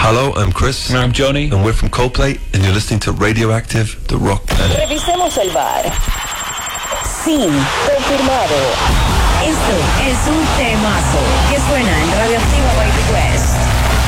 Hello, I'm Chris. And I'm Johnny. And we're from Coldplay, and you're listening to Radioactive, The Rock Planet. Revisemos el bar. Sí, confirmado. Esto es un temazo que suena en Radioactiva by Request.